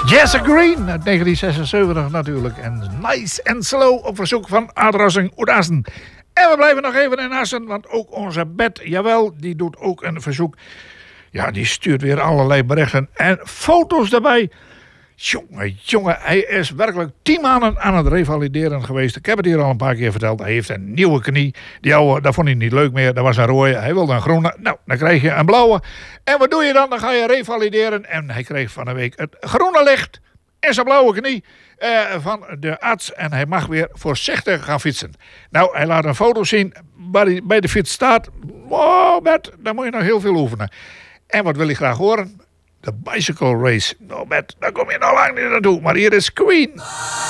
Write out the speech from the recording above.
Jesse Green uit 1976 natuurlijk. En Nice and Slow op verzoek van Adrassing Oedassen. En we blijven nog even in Assen, want ook onze Bet, jawel, die doet ook een verzoek. Ja, die stuurt weer allerlei berichten en foto's daarbij. Jongen, hij is werkelijk 10 maanden aan het revalideren geweest. Ik heb het hier al een paar keer verteld. Hij heeft een nieuwe knie. Die oude, dat vond hij niet leuk meer. Dat was een rode. Hij wilde een groene. Nou, dan krijg je een blauwe. En wat doe je dan? Dan ga je revalideren. En hij kreeg van een week het groene licht in zijn blauwe knie van de arts. En hij mag weer voorzichtig gaan fietsen. Nou, hij laat een foto zien waar hij bij de fiets staat. Wow, Bert, dan moet je nog heel veel oefenen. En wat wil je graag horen? De bicycle race. Nou, Bert, daar kom je nog lang niet naartoe. Maar hier is Queen.